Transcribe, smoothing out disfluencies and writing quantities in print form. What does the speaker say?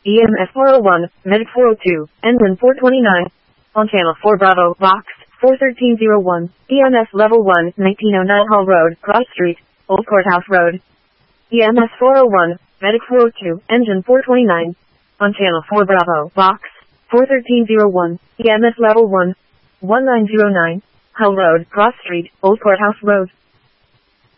EMS 401, Medic 402, Engine 429. On Channel 4 Bravo, Box 41301, EMS Level 1, 1909 Hall Road, Cross Street, Old Courthouse Road. EMS 401, Medic 402, Engine 429. On Channel 4 Bravo, Box 41301, EMS Level 1, 1909 Hall Road, Cross Street, Old Courthouse Road.